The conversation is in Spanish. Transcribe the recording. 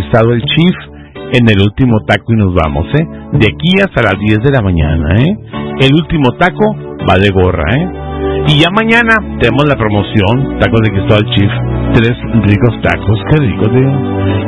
Estado El Chief en el último taco y nos vamos, de aquí hasta las 10 de la mañana, el último taco va de gorra, y ya mañana tenemos la promoción, tacos de Cristóbal Chief, 3 ricos tacos, qué rico, tío.